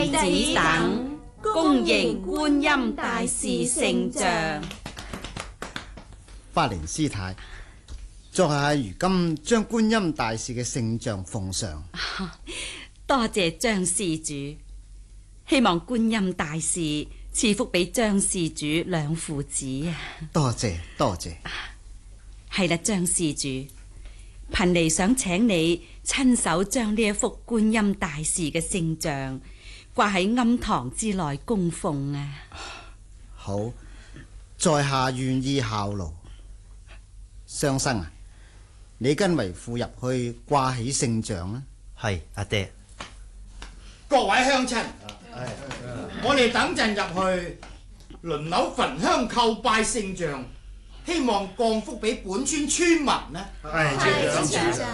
弟子等恭迎觀音大士聖像。 花蓮師太，在下如今將觀音大士嘅聖像奉上。 多謝張施主，希望觀音大士賜福俾張施主兩父子啊！ 多謝多謝。 係啦，張施主，貧尼想請你親手將呢一幅觀音大士嘅聖像掛喺庵堂之內供奉啊！ 好，在下願意效勞。雙生啊，你跟為父入去掛起聖像啦。 係，阿爹。 各位鄉親，我哋等陣入去輪流焚香叩拜聖像，希望降福俾本村村民呢。 係，